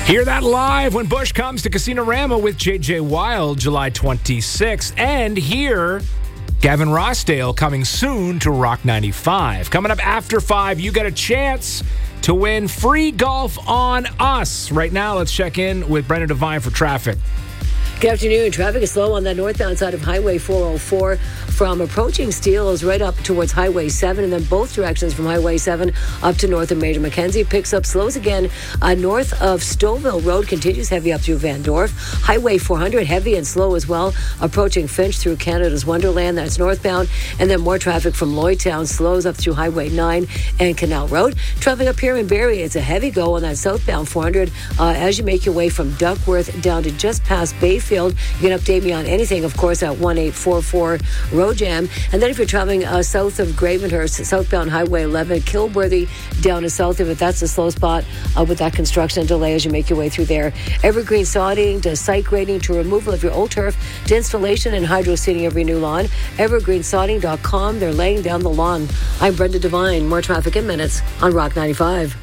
Hear that live when Bush comes to Casino-Rama with J.J. Wild, July 26th. And hear Gavin Rossdale coming soon to Rock 95. Coming up after 5, you get a chance to win free golf on us. Right now, let's check in with Brendan Devine for traffic. Good afternoon. Traffic is slow on the northbound side of Highway 404 from approaching Steeles right up towards Highway 7, and then both directions from Highway 7 up to north of Major Mackenzie. Picks up, slows again north of Stouffville Road, continues heavy up through Van Dorp. Highway 400 heavy and slow as well, approaching Finch through Canada's Wonderland. That's northbound, and then more traffic from Lloydtown, slows up through Highway 9 and Canal Road. Traffic up here in Barrie, it's a heavy go on that southbound 400 as you make your way from Duckworth down to just past Bayfield. You can update me on anything, of course, at 1844 Road Jam. And then if you're traveling south of Gravenhurst, southbound Highway 11, Kilworthy down to south of it, that's a slow spot with that construction and delay as you make your way through there. Evergreen sodding to site grading to removal of your old turf to installation and hydro seeding of your new lawn. Evergreensodding.com. They're laying down the lawn. I'm Brenda Devine. More traffic in minutes on Rock 95.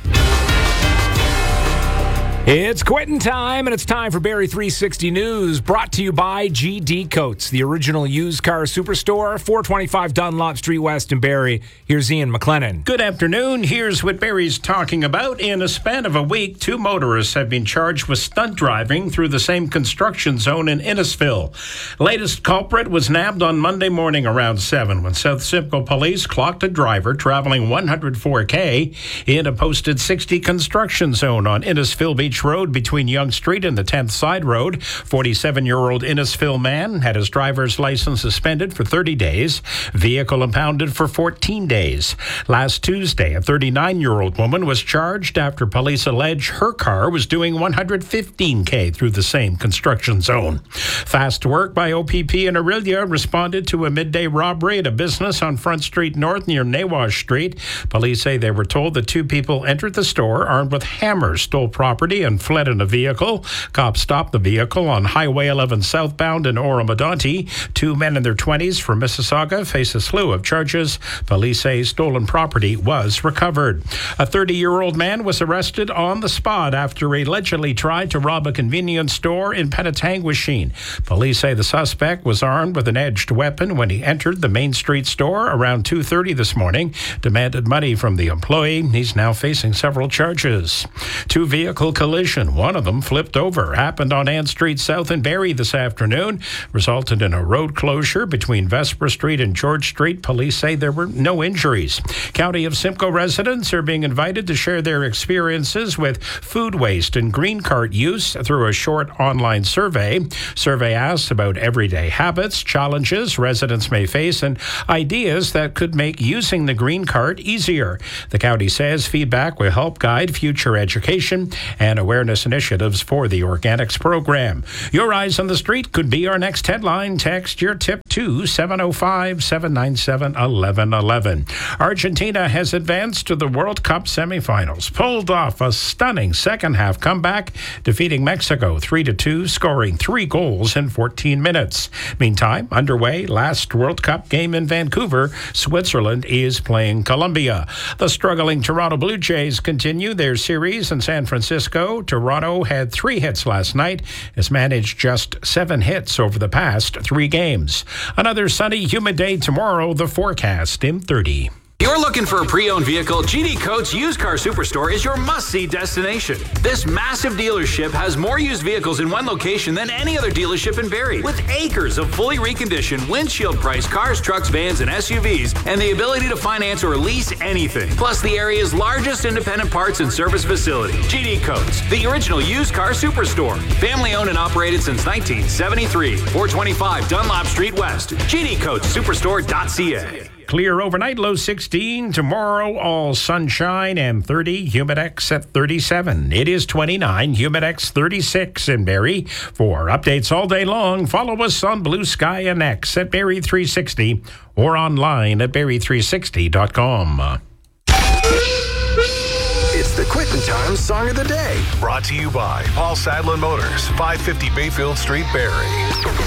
It's quitting time, and it's time for Barrie 360 News, brought to you by GD Coats, the original used car superstore, 425 Dunlop Street West in Barrie. Here's Ian McLennan. Good afternoon. Here's what Barrie's talking about. In a span of a week, 2 motorists have been charged with stunt driving through the same construction zone in Innisfil. Latest culprit was nabbed on Monday morning around 7 when South Simcoe police clocked a driver traveling 104K in a posted 60 construction zone on Innisfil Beach Road between Yonge Street and the 10th Side Road. 47-year-old Innisfil man had his driver's license suspended for 30 days. Vehicle impounded for 14 days. Last Tuesday, a 39-year-old woman was charged after police allege her car was doing 115K through the same construction zone. Fast work by OPP in Orillia responded to a midday robbery at a business on Front Street North near Nawash Street. Police say they were told that 2 people entered the store armed with hammers, stole property, and fled in a vehicle. Cops stopped the vehicle on Highway 11 southbound in Oromadonti. 2 men in their 20s from Mississauga face a slew of charges. Police say stolen property was recovered. A 30-year-old man was arrested on the spot after he allegedly tried to rob a convenience store in Penetanguishene. Police say the suspect was armed with an edged weapon when he entered the Main Street store around 2:30 this morning, demanded money from the employee. He's now facing several charges. 2 vehicle collision. One of them flipped over. Happened on Ann Street South in Barrie this afternoon. Resulted in a road closure between Vesper Street and George Street. Police say there were no injuries. County of Simcoe residents are being invited to share their experiences with food waste and green cart use through a short online survey. Survey asks about everyday habits, challenges residents may face, and ideas that could make using the green cart easier. The county says feedback will help guide future education and awareness initiatives for the organics program. Your eyes on the street could be our next headline. Text your tip to 705-797-1111. Argentina has advanced to the World Cup semifinals, pulled off a stunning second-half comeback, defeating Mexico 3-2, scoring 3 goals in 14 minutes. Meantime, underway, last World Cup game in Vancouver, Switzerland is playing Colombia. The struggling Toronto Blue Jays continue their series in San Francisco. Toronto had 3 hits last night, has managed just 7 hits over the past 3 games. Another sunny, humid day tomorrow, the forecast in 30. You're looking for a pre-owned vehicle? GD Coats Used Car Superstore is your must-see destination. This massive dealership has more used vehicles in one location than any other dealership in Barrie, with acres of fully reconditioned, windshield-priced cars, trucks, vans, and SUVs, and the ability to finance or lease anything. Plus the area's largest independent parts and service facility. GD Coats, the original used car superstore. Family-owned and operated since 1973. 425 Dunlop Street West. GDCoatsSuperstore.ca. Clear overnight, low 16. Tomorrow, all sunshine and 30. Humidex at 37. It is 29. Humidex 36 in Barrie. For updates all day long, follow us on Blue Sky and X at Barrie 360 or online at Barrie360.com. It's the Quitting Time Song of the Day. Brought to you by Paul Sadlin Motors, 550 Bayfield Street, Barrie.